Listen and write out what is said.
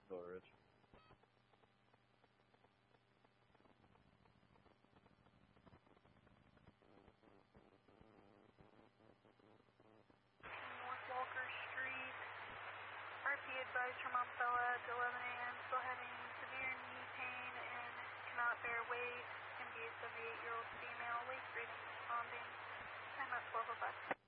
storage. North Walker Street. RP advised from Umpella at 11 a.m. Still having severe knee pain and cannot bear weight. Can be a 78-year-old female. Weight rating responding. Time at 12:05.